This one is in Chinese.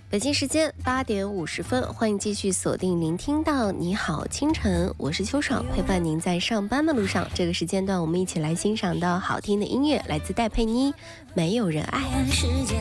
北京时间8点50分，欢迎继续锁定聆听到你好清晨，我是秋爽，陪伴您在上班的路上。这个时间段，我们一起来欣赏到好听的音乐，来自戴佩妮，没有人爱。